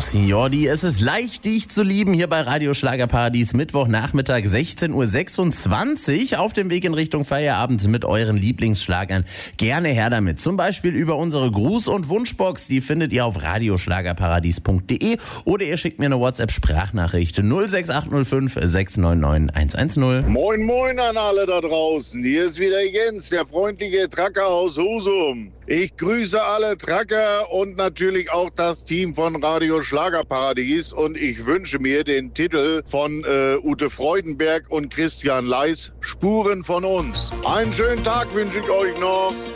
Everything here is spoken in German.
Signori, es ist leicht, dich zu lieben, hier bei Radio Schlagerparadies, Mittwochnachmittag 16.26 Uhr, auf dem Weg in Richtung Feierabend mit euren Lieblingsschlagern. Gerne her damit, zum Beispiel über unsere Gruß- und Wunschbox, die findet ihr auf radioschlagerparadies.de oder ihr schickt mir eine WhatsApp-Sprachnachricht 06805 699 110. Moin moin an alle da draußen, hier ist wieder Jens, der freundliche Tracker aus Husum. Ich grüße alle Tracker und natürlich auch das Team von Radio Schlagerparadies und ich wünsche mir den Titel von Ute Freudenberg und Christian Leis, Spuren von uns. Einen schönen Tag wünsche ich euch noch.